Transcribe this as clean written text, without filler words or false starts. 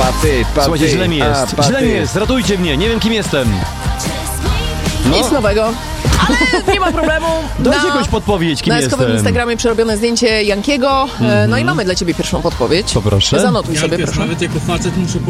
Słuchajcie, źle mi jest. Źle mi jest, ratujcie mnie, nie wiem kim jestem. Nic nowego. Ale nie ma problemu. Dajcie jakąś podpowiedź, kim Na jestem. eskowym Instagramie przerobione zdjęcie Jankiego. No i mamy dla ciebie pierwszą podpowiedź. Poproszę. Zanotuj sobie, Jankies, proszę. nawet jako facet muszę